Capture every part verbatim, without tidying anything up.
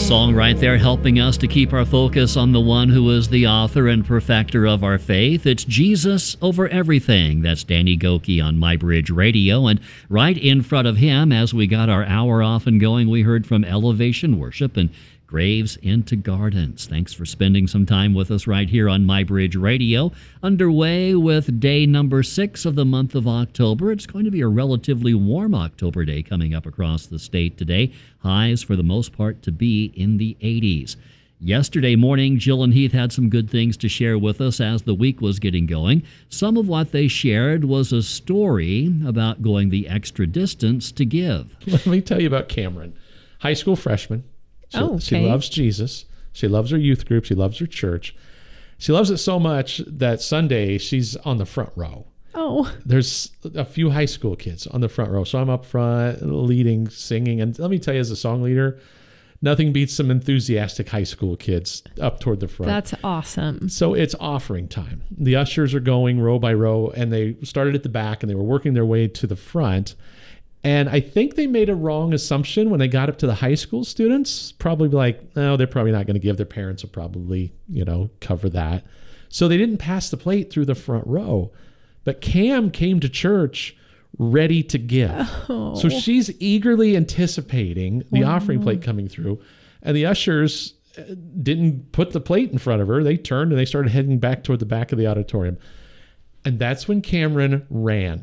song right there helping us to keep our focus on the one who is the author and perfecter of our faith. It's Jesus over everything. That's Danny Gokey on MyBridge Radio. And right in front of him, as we got our hour off and going, we heard from Elevation Worship and Graves into Gardens. Thanks for spending some time with us right here on MyBridge Radio. Underway with day number six of the month of October. It's going to be a relatively warm October day coming up across the state today. Highs for the most part to be in the eighties. Yesterday morning, Jill and Heath had some good things to share with us as the week was getting going. Some of what they shared was a story about going the extra distance to give. Let me tell you about Cameron, high school freshman. She, oh, okay. She loves Jesus. She loves her youth group. She loves her church. She loves it so much that Sunday she's on the front row. Oh. There's a few high school kids on the front row. So I'm up front leading, singing. And let me tell you, as a song leader, nothing beats some enthusiastic high school kids up toward the front. That's awesome. So it's offering time. The ushers are going row by row, and they started at the back, and they were working their way to the front. And I think they made a wrong assumption when they got up to the high school students. Probably like, no, they're probably not going to give. Their parents will probably, you know, cover that. So they didn't pass the plate through the front row. But Cam came to church ready to give. Oh. So she's eagerly anticipating the wow. offering plate coming through. And the ushers didn't put the plate in front of her. They turned and they started heading back toward the back of the auditorium. And that's when Cameron ran.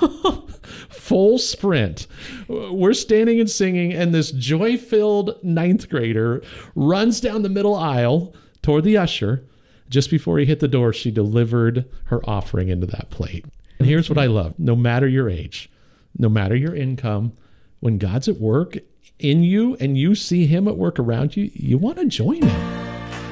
Full sprint. We're standing and singing, and this joy-filled ninth grader runs down the middle aisle toward the usher. Just before he hit the door, she delivered her offering into that plate. And here's what I love. No matter your age, no matter your income, when God's at work in you and you see him at work around you, you want to join him.